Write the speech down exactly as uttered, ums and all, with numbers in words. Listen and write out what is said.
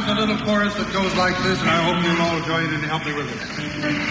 a little chorus that goes like this, and I hope you'll all join in and help me with it.